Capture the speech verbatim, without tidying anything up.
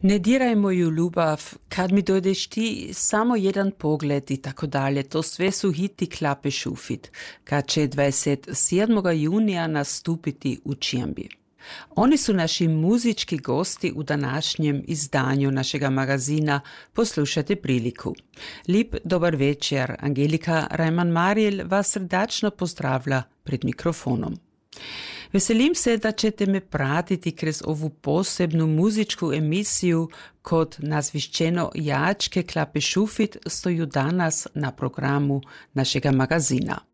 Ne diraj moju ljubav, kad mi dojdeš ti, samo jedan pogled i tako dalje. To sve su hiti Klape Šufit, kad će dvadeset sedmog junija nastupiti u Čiambi. Oni su naši muzički gosti u današnjem izdanju našega magazina. Poslušajte priliku. Lip dobar večer, Angelika Rajman-Marjel vas srdačno pozdravlja pred mikrofonom. Veselim se, da ćete me pratiti kroz ovu posebnu muzičku emisiju kod nazvišćeno Jačke Klape Šufit stoju danas na programu našega magazina.